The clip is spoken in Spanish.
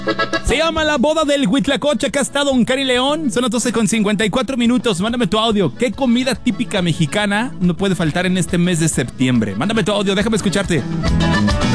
Se llama La Boda del Huitlacoche. Acá está Don Cari León. Son las 12:54. Mándame tu audio. ¿Qué comida típica mexicana no puede faltar en este mes de septiembre? Mándame tu audio, déjame escucharte.